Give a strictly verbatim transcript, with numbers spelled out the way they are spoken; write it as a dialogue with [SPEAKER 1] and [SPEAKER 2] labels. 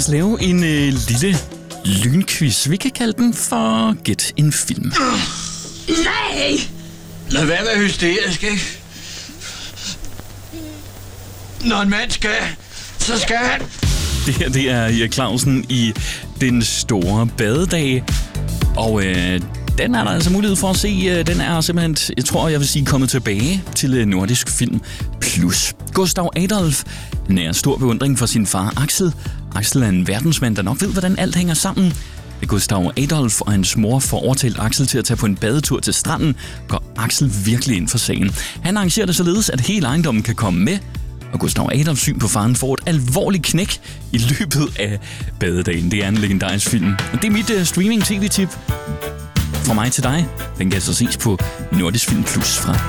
[SPEAKER 1] os lave en øh, lille lynquiz. Vi kan kalde den for Gæt en film.
[SPEAKER 2] Nej! Lad være med hysterisk, ikke? Når en mand skal, så skal han.
[SPEAKER 1] Det her, det er Erik Clausen i Den Store Badedag. Og øh, den er der altså mulighed for at se. Den er simpelthen, jeg tror, jeg vil sige, kommet tilbage til Nordisk Film Plus. Gustav Adolf nærer stor beundring for sin far Axel. Axel er en verdensmand, der nok ved, hvordan alt hænger sammen. Gustav Adolf og hans mor får overtalt Axel til at tage på en badetur til stranden, går Axel virkelig ind for sagen. Han arrangerer det således, at hele ejendommen kan komme med, og Gustav Adolfs syn på faren får et alvorligt knæk i løbet af badedagen. Det er en legendarisk film. Og det er mit uh, streaming-tv-tip fra mig til dig. Den kan altså ses på Nordisk Film Plus fra